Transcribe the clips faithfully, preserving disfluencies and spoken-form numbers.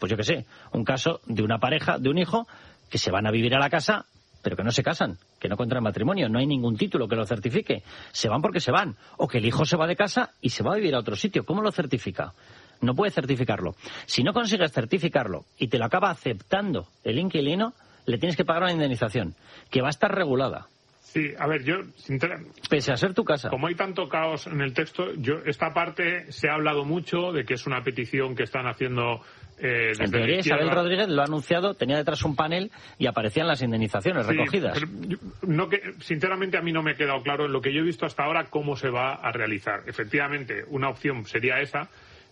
pues yo qué sé, un caso de una pareja, de un hijo, que se van a vivir a la casa, pero que no se casan, que no contraen matrimonio, no hay ningún título que lo certifique. Se van porque se van. O que el hijo se va de casa y se va a vivir a otro sitio. ¿Cómo lo certifica? No puede certificarlo. Si no consigues certificarlo y te lo acaba aceptando el inquilino, le tienes que pagar una indemnización, que va a estar regulada. Sí, a ver, yo... Sinceramente, pese a ser tu casa. Como hay tanto caos en el texto, yo esta parte se ha hablado mucho de que es una petición que están haciendo... Eh, desde en teoría, la izquierda. Isabel Rodríguez lo ha anunciado, tenía detrás un panel y aparecían las indemnizaciones sí, recogidas. Pero yo, no que, sinceramente, a mí no me ha quedado claro en lo que yo he visto hasta ahora cómo se va a realizar. Efectivamente, una opción sería esa.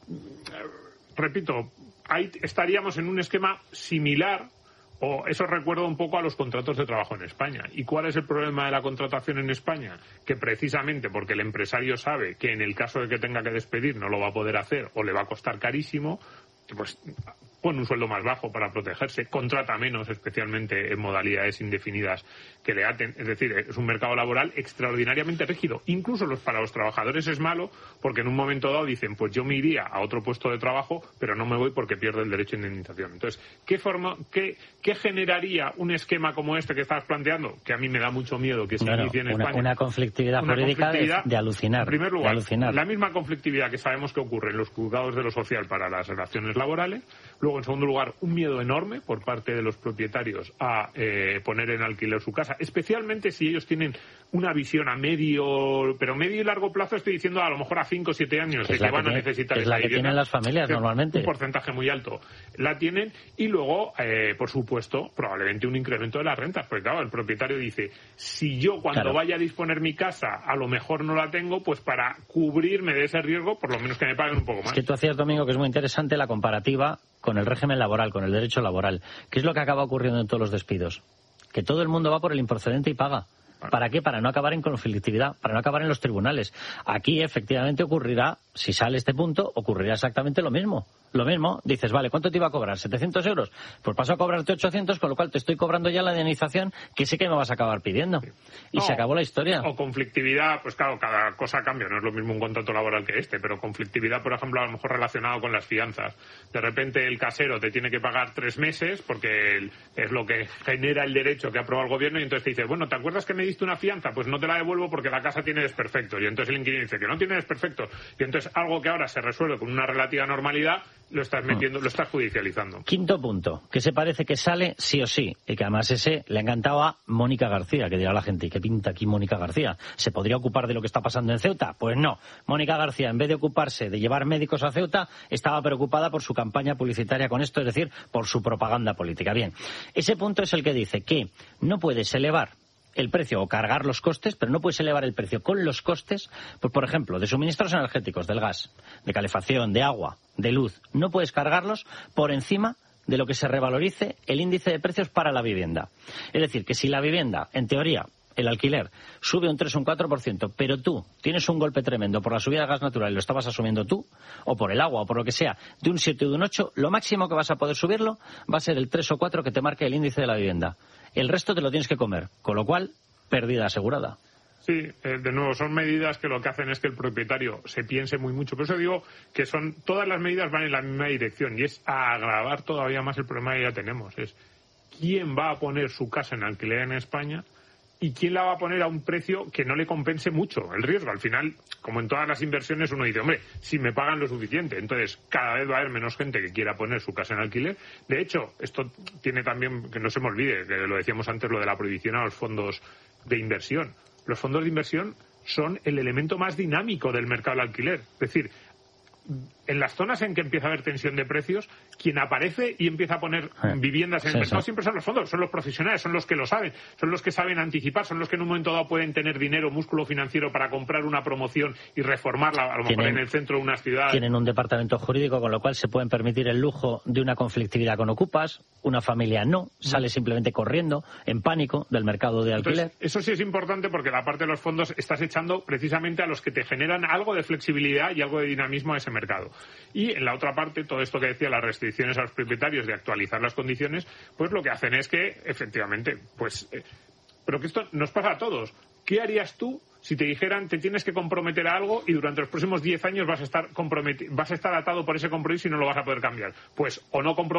Repito, ahí estaríamos en un esquema similar, o eso recuerda un poco a los contratos de trabajo en España. ¿Y cuál es el problema de la contratación en España? Que precisamente porque el empresario sabe que en el caso de que tenga que despedir no lo va a poder hacer o le va a costar carísimo, pues pone un sueldo más bajo para protegerse, contrata menos, especialmente en modalidades indefinidas que le aten. Es decir, es un mercado laboral extraordinariamente rígido. Incluso los, para los trabajadores es malo, porque en un momento dado dicen, pues yo me iría a otro puesto de trabajo, pero no me voy porque pierdo el derecho a indemnización. Entonces, ¿qué forma, qué, qué generaría un esquema como este que estás planteando? Que a mí me da mucho miedo que se no, inicie no, en una, España. Una conflictividad una jurídica conflictividad, de, de alucinar. En primer lugar, de alucinar. La misma conflictividad que sabemos que ocurre en los juzgados de lo social para las relaciones laborales. Luego, en segundo lugar, un miedo enorme por parte de los propietarios a eh, poner en alquiler su casa, especialmente si ellos tienen una visión a medio, pero medio y largo plazo, estoy diciendo a lo mejor a cinco o siete años, de que, que van que a necesitar es esa la que vivienda, tienen las familias normalmente. Un porcentaje muy alto la tienen, y luego, eh, por supuesto, probablemente un incremento de las rentas, porque claro, el propietario dice, si yo cuando claro. vaya a disponer mi casa a lo mejor no la tengo, pues para cubrirme de ese riesgo, por lo menos que me paguen un poco más. Es que tú hacías, Domingo, que es muy interesante la comparativa con el régimen laboral, con el derecho laboral. ¿Qué es lo que acaba ocurriendo en todos los despidos? Que todo el mundo va por el improcedente y paga. ¿Para qué? Para no acabar en conflictividad, para no acabar en los tribunales. Aquí, efectivamente, ocurrirá, si sale este punto, ocurrirá exactamente lo mismo. Lo mismo, dices, vale, ¿cuánto te iba a cobrar? ¿setecientos euros? Pues paso a cobrarte ochocientos, con lo cual te estoy cobrando ya la indemnización que sé que me vas a acabar pidiendo. Y no, se acabó la historia. O conflictividad, pues claro, cada cosa cambia, no es lo mismo un contrato laboral que este, pero conflictividad, por ejemplo, a lo mejor relacionado con las fianzas. De repente el casero te tiene que pagar tres meses porque es lo que genera el derecho que ha aprobado el gobierno, y entonces te dice, bueno, ¿te acuerdas que me diste una fianza? Pues no te la devuelvo porque la casa tiene desperfectos. Y entonces el inquilino dice que no tiene desperfectos. Y entonces algo que ahora se resuelve con una relativa normalidad, lo estás metiendo, lo estás judicializando. Quinto punto, que se parece que sale sí o sí, y que además ese le ha encantado a Mónica García, que dirá la gente, ¿y qué pinta aquí Mónica García? ¿Se podría ocupar de lo que está pasando en Ceuta? Pues no. Mónica García, en vez de ocuparse de llevar médicos a Ceuta, estaba preocupada por su campaña publicitaria con esto, es decir, por su propaganda política. Bien, ese punto es el que dice que no puedes elevar el precio o cargar los costes, pero no puedes elevar el precio con los costes, pues por ejemplo, de suministros energéticos, del gas, de calefacción, de agua, de luz. No puedes cargarlos por encima de lo que se revalorice el índice de precios para la vivienda. Es decir, que si la vivienda, en teoría, el alquiler sube un tres o un cuatro por ciento, pero tú tienes un golpe tremendo por la subida del gas natural y lo estabas asumiendo tú, o por el agua, o por lo que sea, de un siete o de un ocho, lo máximo que vas a poder subirlo va a ser el tres o cuatro que te marque el índice de la vivienda. El resto te lo tienes que comer, con lo cual, pérdida asegurada. Sí, eh, de nuevo, son medidas que lo que hacen es que el propietario se piense muy mucho. Por eso digo que son todas las medidas van en la misma dirección, y es a agravar todavía más el problema que ya tenemos. Es quién va a poner su casa en alquiler en España y quién la va a poner a un precio que no le compense mucho el riesgo. Al final, como en todas las inversiones, uno dice, hombre, si me pagan lo suficiente, entonces cada vez va a haber menos gente que quiera poner su casa en alquiler. De hecho, esto tiene también, que no se me olvide, que lo decíamos antes, lo de la prohibición a los fondos de inversión. Los fondos de inversión son el elemento más dinámico del mercado del alquiler. Es decir, en las zonas en que empieza a haber tensión de precios, quien aparece y empieza a poner viviendas en el sí, mercado sí. siempre son los fondos, son los profesionales, son los que lo saben, son los que saben anticipar, son los que en un momento dado pueden tener dinero, músculo financiero para comprar una promoción y reformarla, a lo mejor en el centro de una ciudad. Tienen un departamento jurídico, con lo cual se pueden permitir el lujo de una conflictividad con ocupas, una familia no, sale mm. simplemente corriendo, en pánico, del mercado de alquiler. Entonces, eso sí es importante, porque la parte de los fondos estás echando precisamente a los que te generan algo de flexibilidad y algo de dinamismo a ese mercado. Y en la otra parte, todo esto que decía, las restricciones a los propietarios de actualizar las condiciones, pues lo que hacen es que, efectivamente, pues... Eh, pero que esto nos pasa a todos. ¿Qué harías tú si te dijeran te tienes que comprometer a algo y durante los próximos diez años vas a estar comprometido, vas a estar atado por ese compromiso y no lo vas a poder cambiar? Pues o no comprometes